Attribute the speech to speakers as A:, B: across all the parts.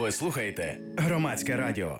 A: Ви слухаєте Громадське радіо.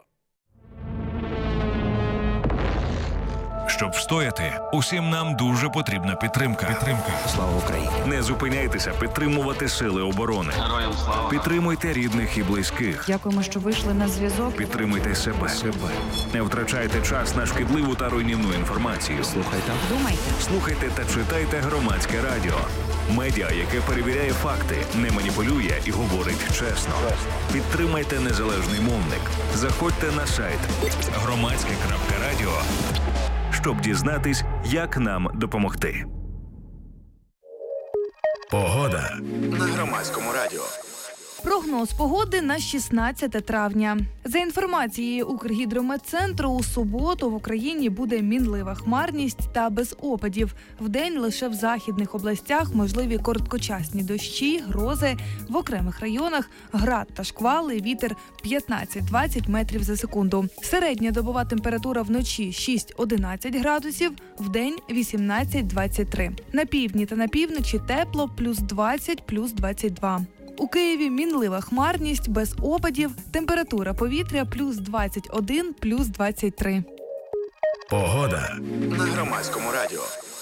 B: Щоб встояти, усім нам дуже потрібна підтримка.
A: Слава Україні!
B: Не зупиняйтеся підтримувати сили оборони.
C: Героям слава!
B: Підтримуйте рідних і близьких.
D: Дякуємо, що вийшли на зв'язок.
B: Підтримуйте себе. Не втрачайте час на шкідливу та руйнівну інформацію.
D: Думайте.
B: Слухайте та читайте Громадське радіо. Медіа, яке перевіряє факти, не маніпулює і говорить чесно. Підтримайте незалежний мовник. Заходьте на сайт громадське.радіо, щоб дізнатись, як нам допомогти.
A: Погода на Громадському радіо.
D: Прогноз погоди на 16 травня. За інформацією Укргідрометцентру, у суботу в Україні буде мінлива хмарність та без опадів. Вдень лише в західних областях можливі короткочасні дощі, грози. В окремих районах град та шквали, вітер 15-20 метрів за секунду. Середня добова температура вночі 6-11 градусів, вдень 18-23. На півдні та на півночі тепло плюс 20, плюс 22. У Києві мінлива хмарність, без опадів, температура повітря плюс 21, плюс 23.
A: Погода на Громадському радіо.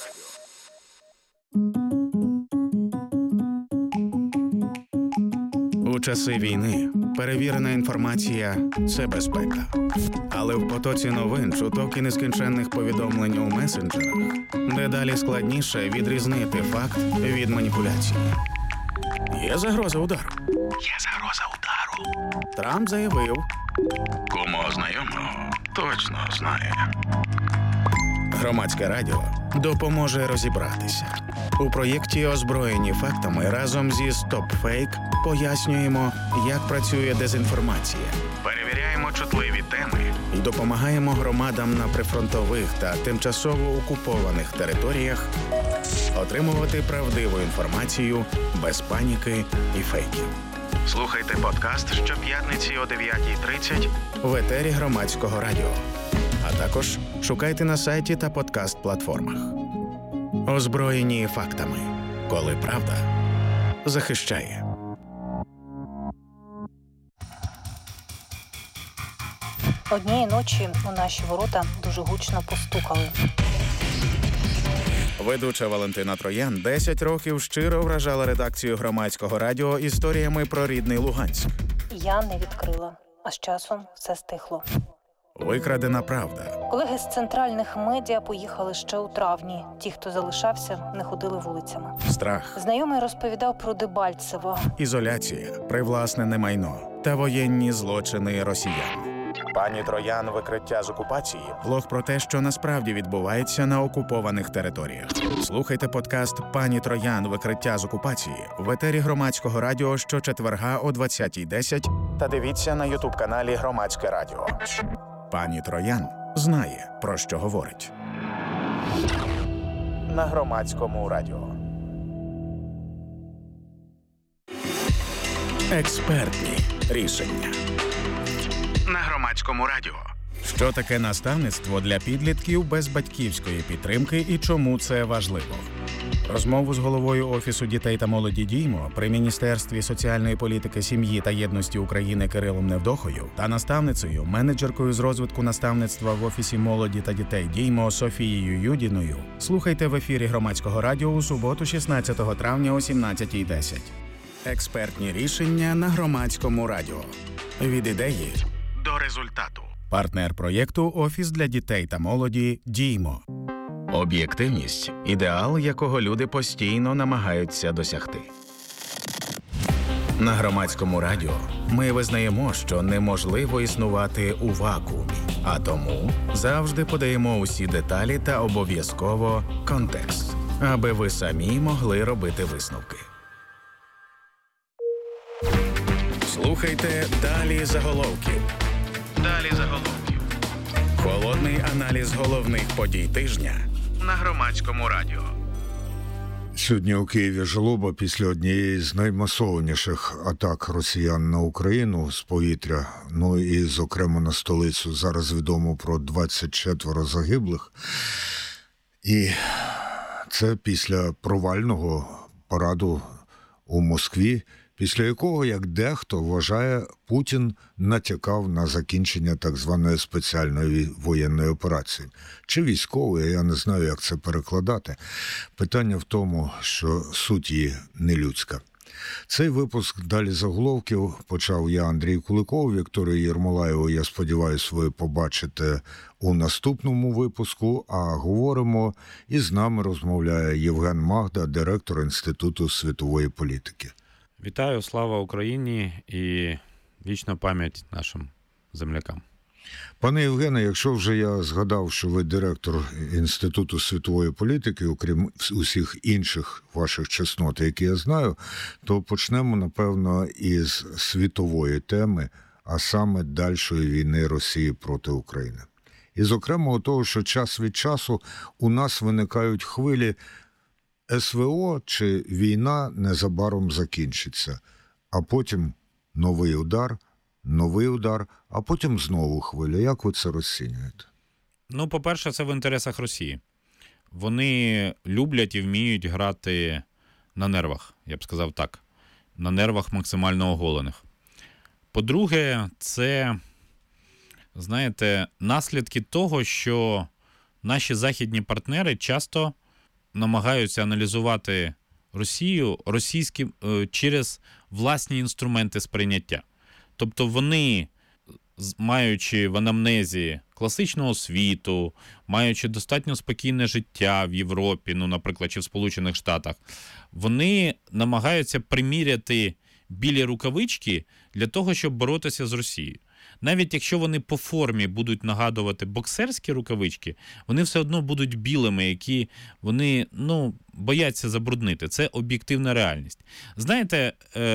E: У часи війни перевірена інформація – це безпека. Але в потоці новин, чуток і нескінченних повідомлень у месенджерах дедалі складніше відрізнити факт від маніпуляції. Є загроза удару. Трамп заявив.
C: Кому знайомого точно знає.
E: Громадське радіо допоможе розібратися. У проєкті «Озброєні фактами» разом зі «Стоп-фейк» пояснюємо, як працює дезінформація. Перевіряємо чутливі теми і допомагаємо громадам на прифронтових та тимчасово окупованих територіях отримувати правдиву інформацію без паніки і фейків. Слухайте подкаст щоп'ятниці о 9:30 в етері Громадського радіо. А також шукайте на сайті та подкаст-платформах. Озброєні фактами. Коли правда захищає.
F: Однієї ночі у наші ворота дуже гучно постукали.
E: Ведуча Валентина Троян 10 років щиро вражала редакцію Громадського радіо історіями про рідний Луганськ.
F: Я не відкрила, а з часом все стихло.
E: Викрадена правда.
F: Колеги з центральних медіа поїхали ще у травні. Ті, хто залишався, не ходили вулицями.
E: Страх.
F: Знайомий розповідав про Дебальцево.
E: Ізоляція, привласнене майно та воєнні злочини росіян. Пані Троян «Викриття з окупації» – блог про те, що насправді відбувається на окупованих територіях. Слухайте подкаст «Пані Троян. Викриття з окупації» в етері Громадського радіо щочетверга о 20:10 та дивіться на ютуб-каналі Громадське радіо. Пані Троян знає, про що говорить. На Громадському радіо. Експертні рішення. На Громадському радіо. Що таке наставництво для підлітків без батьківської підтримки і чому це важливо? Розмову з головою Офісу дітей та молоді «Діймо» при Міністерстві соціальної політики, сім'ї та єдності України Кирилом Невдохою та наставницею, менеджеркою з розвитку наставництва в Офісі молоді та дітей «Діймо» Софією Юдіною слухайте в ефірі Громадського радіо у суботу 16 травня о 17:10. Експертні рішення на Громадському радіо. Від ідеї до результату. Партнер проєкту «Офіс для дітей та молоді «Діймо». Об'єктивність – ідеал, якого люди постійно намагаються досягти. На Громадському радіо ми визнаємо, що неможливо існувати у вакуумі, а тому завжди подаємо усі деталі та обов'язково контекст, аби ви самі могли робити висновки. Слухайте «Далі заголовків». Далі заголовків. Холодний аналіз головних подій тижня на Громадському радіо.
G: Сьогодні у Києві жалоба після однієї з наймасованіших атак росіян на Україну з повітря, ну і, зокрема, на столицю. Зараз відомо про 24 загиблих. І це після провального параду у Москві після якого, як дехто вважає, Путін натякав на закінчення так званої спеціальної воєнної операції. Чи військової, я не знаю, як це перекладати. Питання в тому, що суть її не людська. Цей випуск «Далі заголовків» почав я, Андрій Куликов. Вікторію Єрмолаєву, я сподіваюся, ви побачите у наступному випуску, а говоримо, і з нами розмовляє Євген Магда, директор Інституту світової політики.
H: Вітаю, слава Україні і вічна пам'ять нашим землякам.
G: Пане Євгене, якщо вже я згадав, що ви директор Інституту світової політики, окрім усіх інших ваших чеснот, які я знаю, то почнемо, напевно, із світової теми, а саме дальшої війни Росії проти України. І, зокрема, того, що час від часу у нас виникають хвилі СВО чи війна незабаром закінчиться, а потім новий удар, а потім знову хвиля. Як ви це розцінюєте?
H: Ну, по-перше, це в інтересах Росії. Вони люблять і вміють грати на нервах, я б сказав так. На нервах максимально оголених. По-друге, це, знаєте, наслідки того, що наші західні партнери часто намагаються аналізувати Росію через власні інструменти сприйняття. Тобто вони, маючи в анамнезі класичну освіту, маючи достатньо спокійне життя в Європі, ну, наприклад, чи в Сполучених Штатах, вони намагаються приміряти білі рукавички для того, щоб боротися з Росією. Навіть якщо вони по формі будуть нагадувати боксерські рукавички, вони все одно будуть білими, які вони, бояться забруднити. Це об'єктивна реальність. Знаєте,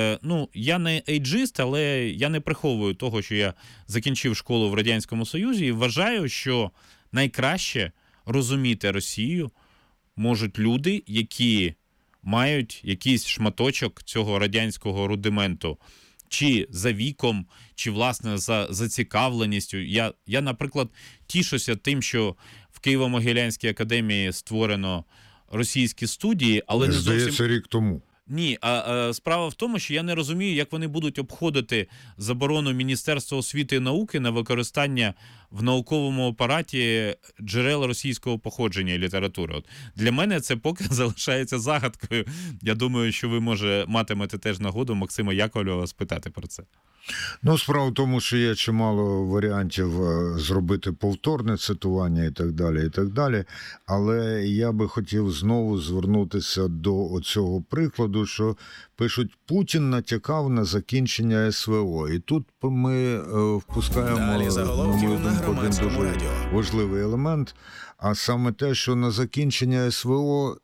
H: я не ейджист, але я не приховую того, що я закінчив школу в Радянському Союзі і вважаю, що найкраще розуміти Росію можуть люди, які мають якийсь шматочок цього радянського рудименту, чи за віком, чи, власне, за зацікавленістю. Я, наприклад, тішуся тим, що в Києво-Могилянській академії створено російські студії, але не зовсім...
G: Здається, рік тому.
H: Ні, справа в тому, що я не розумію, як вони будуть обходити заборону Міністерства освіти і науки на використання в науковому апараті джерел російського походження і літератури. От для мене це поки залишається загадкою. Я думаю, що ви, матимете теж нагоду Максима Яковлєва спитати про це.
G: Справа в тому, що є чимало варіантів зробити повторне цитування і так далі. Але я би хотів знову звернутися до цього прикладу, що пишуть, Путін натякав на закінчення СВО. І тут ми впускаємо, на мою думку, один дуже важливий елемент, а саме те, що на закінчення СВО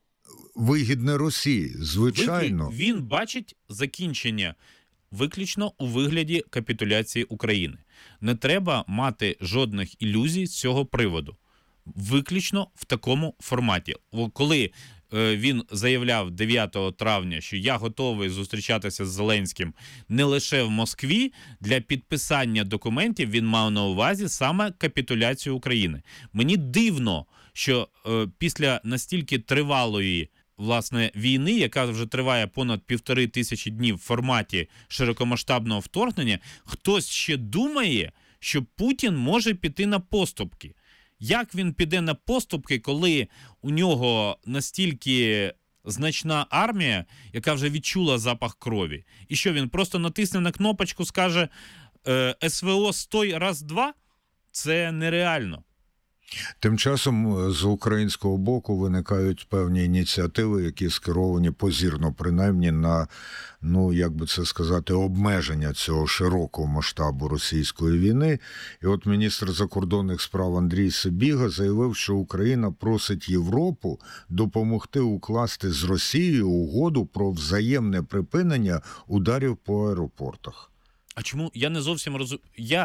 G: вигідне Росії, звичайно.
H: Він бачить закінчення виключно у вигляді капітуляції України. Не треба мати жодних ілюзій з цього приводу. Виключно в такому форматі. Коли він заявляв 9 травня, що я готовий зустрічатися з Зеленським не лише в Москві, для підписання документів він мав на увазі саме капітуляцію України. Мені дивно, що після настільки тривалої війни, яка вже триває понад 1500 днів в форматі широкомасштабного вторгнення, хтось ще думає, що Путін може піти на поступки. Як він піде на поступки, коли у нього настільки значна армія, яка вже відчула запах крові? І що, він просто натисне на кнопочку, скаже «СВО, стой, раз-два»? Це нереально.
G: Тим часом з українського боку виникають певні ініціативи, які скеровані позірно, принаймні на, як би це сказати, обмеження цього широкого масштабу російської війни. І от міністр закордонних справ Андрій Сибіга заявив, що Україна просить Європу допомогти укласти з Росією угоду про взаємне припинення ударів по аеропортах.
H: А чому? Я не зовсім розумію.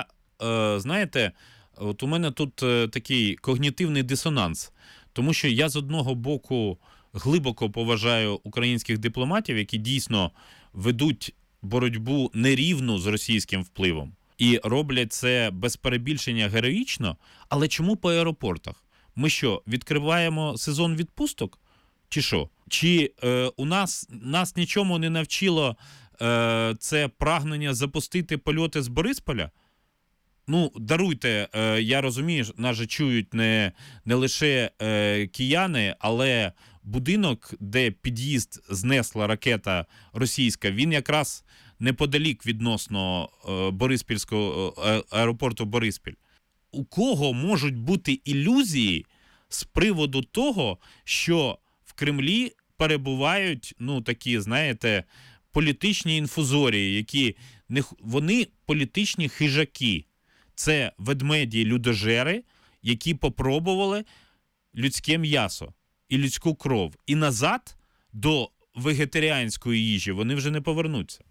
H: Знаєте, от у мене тут такий когнітивний дисонанс, тому що я з одного боку глибоко поважаю українських дипломатів, які дійсно ведуть боротьбу нерівну з російським впливом і роблять це без перебільшення героїчно, але чому по аеропортах? Ми що, відкриваємо сезон відпусток? Чи що? Чи нас нічому не навчило це прагнення запустити польоти з Борисполя? Ну, даруйте, я розумію, нас же чують не лише кияни, але будинок, де під'їзд знесла ракета російська, він якраз неподалік відносно Бориспільського аеропорту Бориспіль. У кого можуть бути ілюзії з приводу того, що в Кремлі перебувають, ну, такі, знаєте, політичні інфузорії, які вони політичні хижаки. Це ведмеді-людожери, які попробували людське м'ясо і людську кров. І назад до вегетаріанської їжі вони вже не повернуться.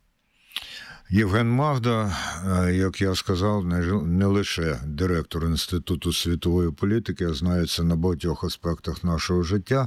G: Євген Магда, як я сказав, не лише директор Інституту світової політики, а знається на багатьох аспектах нашого життя,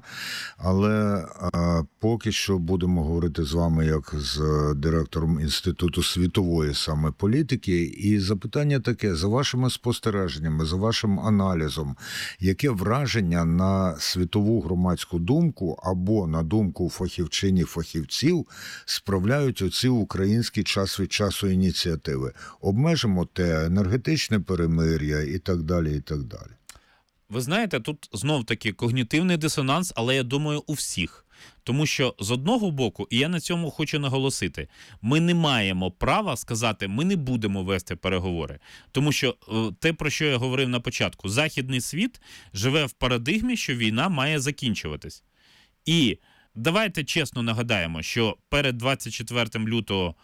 G: але поки що будемо говорити з вами як з директором Інституту світової саме політики. І запитання таке, за вашими спостереженнями, за вашим аналізом, яке враження на світову громадську думку або на думку фахівчинів-фахівців справляють оці українські час від часу ініціативи? Обмежимо те енергетичне перемир'я і так далі, і так далі.
H: Ви знаєте, тут знов-таки когнітивний дисонанс, але я думаю, у всіх. Тому що з одного боку, і я на цьому хочу наголосити, ми не маємо права сказати, ми не будемо вести переговори. Тому що те, про що я говорив на початку, західний світ живе в парадигмі, що війна має закінчуватись. І давайте чесно нагадаємо, що перед 24 лютого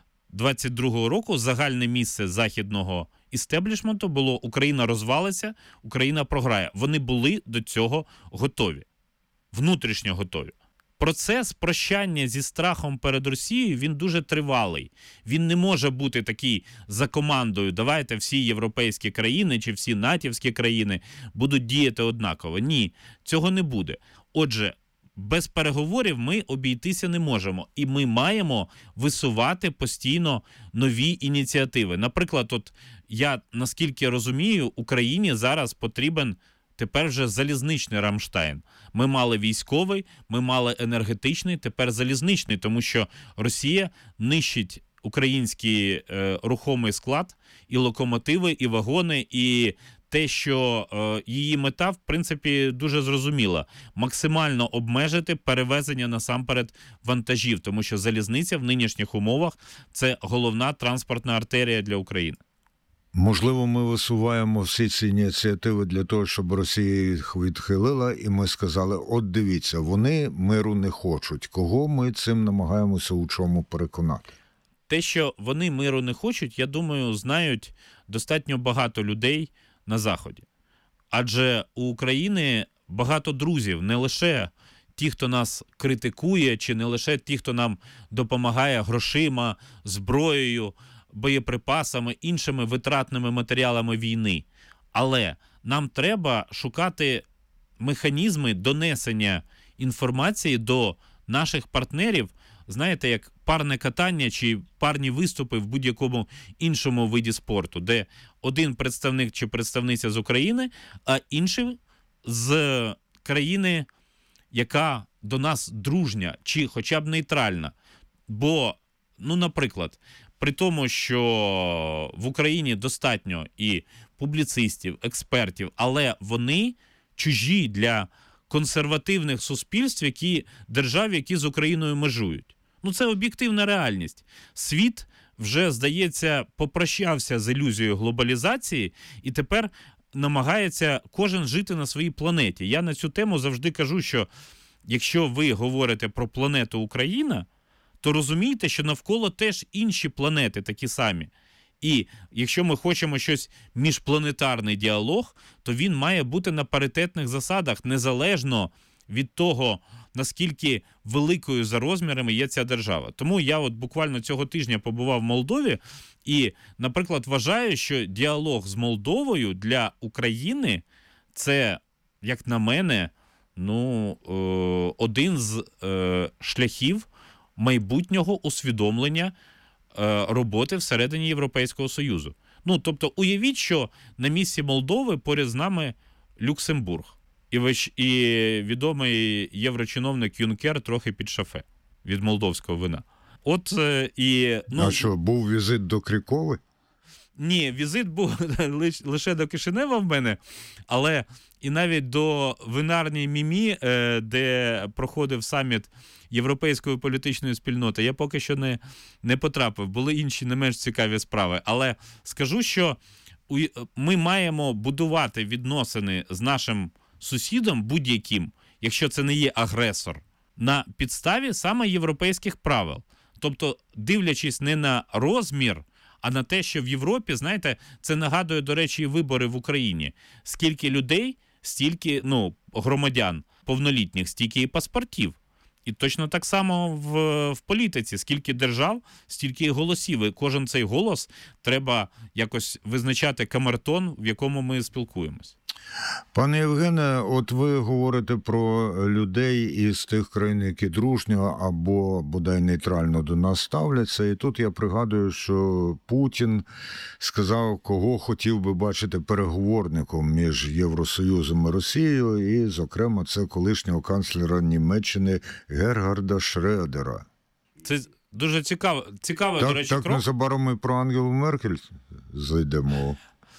H: 22-го року загальне місце західного істеблішменту було «Україна розвалиться, Україна програє». Вони були до цього готові. Внутрішньо готові. Процес прощання зі страхом перед Росією, він дуже тривалий. Він не може бути такий за командою, давайте всі європейські країни чи всі натівські країни будуть діяти однаково. Ні, цього не буде. Отже, без переговорів ми обійтися не можемо. І ми маємо висувати постійно нові ініціативи. Наприклад, от я, наскільки розумію, Україні зараз потрібен тепер вже залізничний Рамштайн. Ми мали військовий, ми мали енергетичний, тепер залізничний, тому що Росія нищить український рухомий склад, і локомотиви, і вагони, і те, що її мета, в принципі, дуже зрозуміла. Максимально обмежити перевезення насамперед вантажів, тому що залізниця в нинішніх умовах – це головна транспортна артерія для України.
G: Можливо, ми висуваємо всі ці ініціативи для того, щоб Росія їх відхилила, і ми сказали, от дивіться, вони миру не хочуть. Кого ми цим намагаємося у чому переконати?
H: Те, що вони миру не хочуть, я думаю, знають достатньо багато людей на Заході. Адже у України багато друзів, не лише ті, хто нас критикує, чи не лише ті, хто нам допомагає грошима, зброєю, боєприпасами, іншими витратними матеріалами війни. Але нам треба шукати механізми донесення інформації до наших партнерів, знаєте, як парне катання чи парні виступи в будь-якому іншому виді спорту, де один представник чи представниця з України, а інший з країни, яка до нас дружня чи хоча б нейтральна. Бо, ну, наприклад, при тому, що в Україні достатньо і публіцистів, експертів, але вони чужі для консервативних суспільств, держав, які з Україною межують. Ну, це об'єктивна реальність. Світ вже, здається, попрощався з ілюзією глобалізації і тепер намагається кожен жити на своїй планеті. Я на цю тему завжди кажу, що якщо ви говорите про планету Україна, то розумійте, що навколо теж інші планети такі самі. І якщо ми хочемо щось міжпланетарний діалог, то він має бути на паритетних засадах, незалежно від того, наскільки великою за розмірами є ця держава. Тому я от буквально цього тижня побував в Молдові і, наприклад, вважаю, що діалог з Молдовою для України – це, як на мене, один з шляхів майбутнього усвідомлення роботи всередині Європейського Союзу. Ну, тобто, уявіть, що на місці Молдови поряд з нами Люксембург. І відомий єврочиновник Юнкер трохи під шафе від молдовського вина.
G: А що, був візит до Крікови?
H: Ні, візит був лише до Кишинева в мене, але і навіть до винарні Мімі, де проходив саміт Європейської політичної спільноти, я поки що не потрапив. Були інші не менш цікаві справи. Але скажу, що ми маємо будувати відносини з нашим сусідом будь-яким, якщо це не є агресор, на підставі саме європейських правил. Тобто, дивлячись не на розмір, а на те, що в Європі, знаєте, це нагадує, до речі, і вибори в Україні. Скільки людей, стільки, громадян повнолітніх, стільки і паспортів. І точно так само в політиці. Скільки держав, стільки і голосів. І кожен цей голос треба якось визначати камертон, в якому ми спілкуємось.
G: Пане Євгене, от ви говорите про людей із тих країн, які дружньо або бодай нейтрально до нас ставляться. І тут я пригадую, що Путін сказав, кого хотів би бачити переговорником між Євросоюзом і Росією, і, зокрема, це колишнього канцлера Німеччини Гергарда Шредера.
H: Це дуже цікаво, до речі,
G: крок. Так незабаром ми про Ангелу Меркель зайдемо.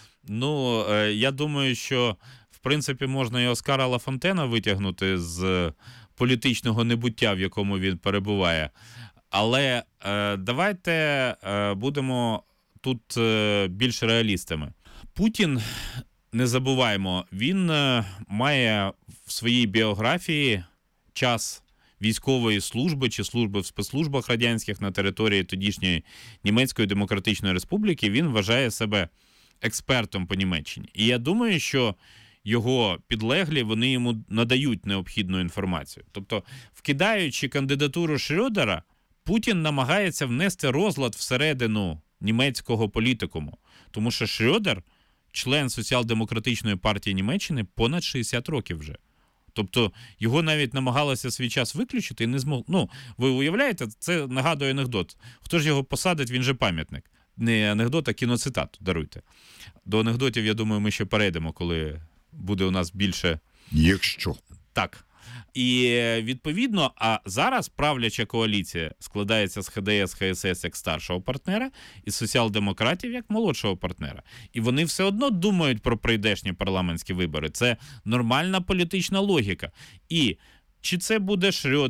H: Я думаю, що, в принципі, можна і Оскара Лафонтена витягнути з політичного небуття, в якому він перебуває. Але давайте будемо тут більш реалістами. Путін, не забуваємо, він має в своїй біографії час військової служби чи служби в спецслужбах радянських на території тодішньої Німецької Демократичної Республіки. Він вважає себе експертом по Німеччині. І я думаю, що його підлеглі, вони йому надають необхідну інформацію. Тобто, вкидаючи кандидатуру Шредера, Путін намагається внести розлад всередину німецького політикуму. Тому що Шредер – член Соціал-демократичної партії Німеччини понад 60 років вже. Тобто, його навіть намагалися свій час виключити і не змогли. Ви уявляєте, це нагадує анекдот. Хто ж його посадить, він же пам'ятник. Не анекдот, а кіноцитату, даруйте. До анекдотів, я думаю, ми ще перейдемо, коли буде у нас більше...
G: Якщо.
H: Так. І, відповідно, а зараз правляча коаліція складається з ХДС, ХСС як старшого партнера і соціал-демократів як молодшого партнера. І вони все одно думають про прийдешні парламентські вибори. Це політична логіка. І чи це буде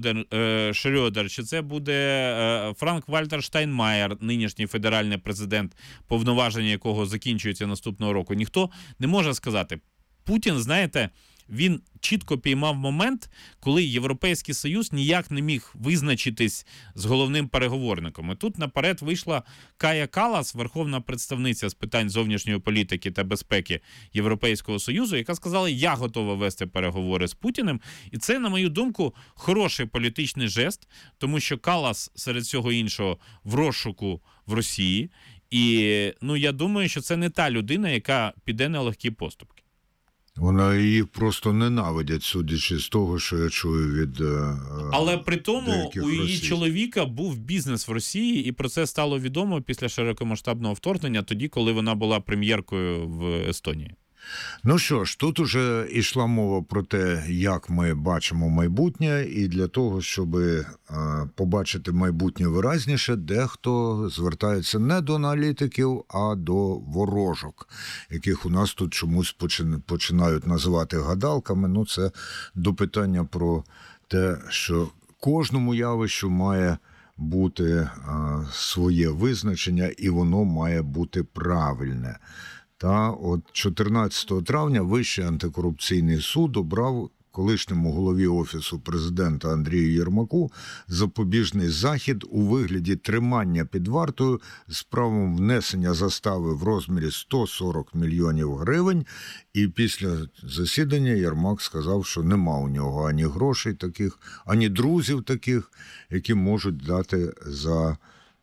H: Шредер, чи це буде Франк-Вальтер Штайнмаєр, нинішній федеральний президент, повноваження якого закінчується наступного року, ніхто не може сказати. Путін, знаєте, він чітко піймав момент, коли Європейський Союз ніяк не міг визначитись з головним переговорником. І тут наперед вийшла Кая Каллас, верховна представниця з питань зовнішньої політики та безпеки Європейського Союзу, яка сказала, я готова вести переговори з Путіним. І це, на мою думку, хороший політичний жест, тому що Каллас, серед всього іншого, в розшуку в Росії. І, я думаю, що це не та людина, яка піде на легкі поступки.
G: Вона її просто ненавидять, судячи з того, що я чую від
H: Але при тому у її
G: російських.
H: чоловіка був бізнес в Росії, і про це стало відомо після широкомасштабного вторгнення, тоді, коли вона була прем'єркою в Естонії.
G: Ну що ж, тут уже йшла мова про те, як ми бачимо майбутнє, і для того, щоб побачити майбутнє виразніше, дехто звертається не до аналітиків, а до ворожок, яких у нас тут чомусь починають називати гадалками. Це до питання про те, що кожному явищу має бути своє визначення, і воно має бути правильне. Та от 14 травня Вищий антикорупційний суд обрав колишньому голові Офісу президента Андрію Єрмаку запобіжний захід у вигляді тримання під вартою з правом внесення застави в розмірі 140 мільйонів гривень. І після засідання Єрмак сказав, що нема у нього ані грошей таких, ані друзів таких, які можуть дати за...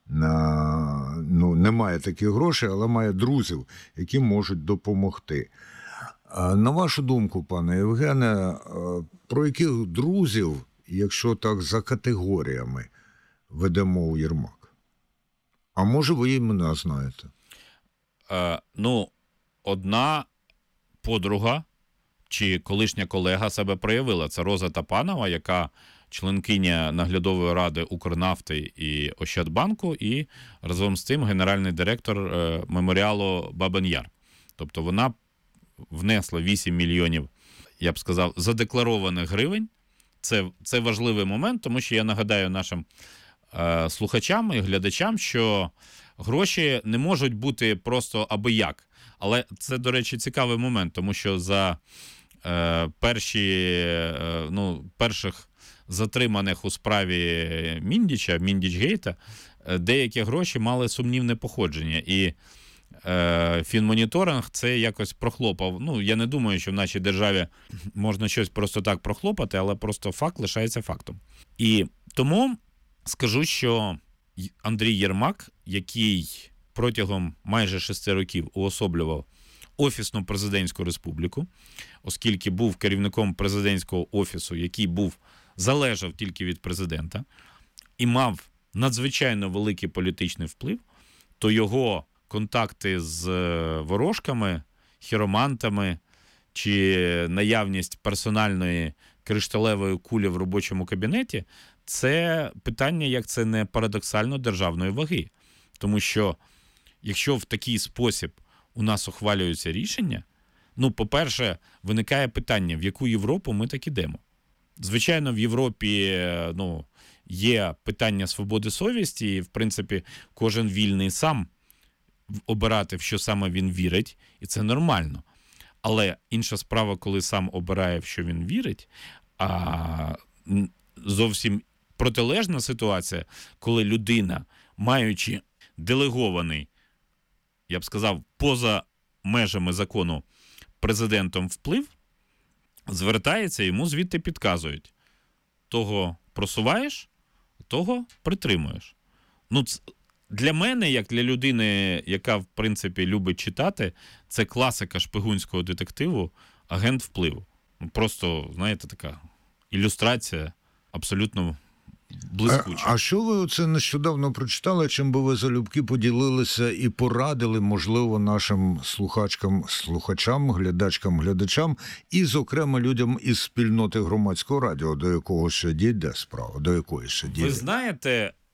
G: немає таких грошей, але має друзів, які можуть допомогти. На вашу думку, пане Євгене, про яких друзів, якщо так за категоріями, веде мову Єрмак? А може ви імена знаєте?
H: Одна подруга чи колишня колега себе проявила. Це Роза Тапанова, яка членкиня наглядової ради Укрнафти і Ощадбанку, і разом з тим генеральний директор меморіалу Бабин Яр. Тобто вона внесла 8 мільйонів, я б сказав, задекларованих гривень. Це важливий момент, тому що я нагадаю нашим слухачам і глядачам, що гроші не можуть бути просто аби-як. Але це, до речі, цікавий момент, тому що за перших затриманих у справі Міндіча, Міндічгейта, деякі гроші мали сумнівне походження. І фінмоніторинг це якось прохлопав. Ну, я не думаю, що в нашій державі можна щось просто так прохлопати, але просто факт лишається фактом. І тому скажу, що Андрій Єрмак, який протягом майже 6 років уособлював Офісну президентську республіку, оскільки був керівником президентського офісу, який залежав тільки від президента і мав надзвичайно великий політичний вплив, то його контакти з ворожками, хіромантами чи наявність персональної кришталевої кулі в робочому кабінеті – це питання, як це не парадоксально, державної ваги. Тому що якщо в такий спосіб у нас ухвалюються рішення, по-перше, виникає питання, в яку Європу ми так ідемо. Звичайно, в Європі є питання свободи совісті, і, в принципі, кожен вільний сам обирати, в що саме він вірить, і це нормально. Але інша справа, коли сам обирає, в що він вірить, а зовсім протилежна ситуація, коли людина, маючи делегований, я б сказав, поза межами закону президентом вплив, звертається, йому звідти підказують. Того просуваєш, того притримуєш. Для мене, як для людини, яка, в принципі, любить читати, це класика шпигунського детективу «Агент впливу». Просто, знаєте, така ілюстрація абсолютно блискуча.
G: А що ви оце нещодавно прочитали, чим би ви залюбки поділилися і порадили, можливо, нашим слухачам, глядачам, і, зокрема, людям із спільноти Громадського радіо, до якого ще дійде справа, до якої ще дійде?
H: Ви знаєте,